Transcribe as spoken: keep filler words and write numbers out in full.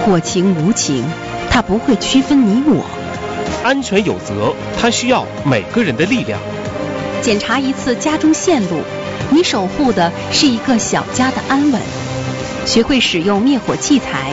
火情无情，它不会区分你我。 安全有责，它需要每个人的力量。 检查一次家中线路，你守护的是一个小家的安稳。学会使用灭火器材，